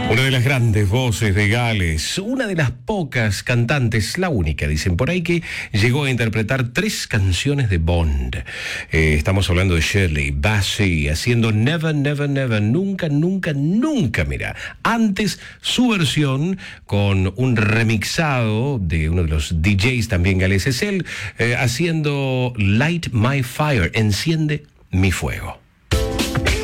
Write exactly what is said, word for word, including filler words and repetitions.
Una de las grandes voces de Gales, una de las pocas cantantes, la única, dicen por ahí, que llegó a interpretar tres canciones de Bond. Eh, estamos hablando de Shirley Bassey, haciendo Never, Never, Never, nunca, nunca, nunca, mira. Antes, su versión con un remixado de uno de los D Js también galeses, él eh, haciendo Light My Fire, enciende mi fuego.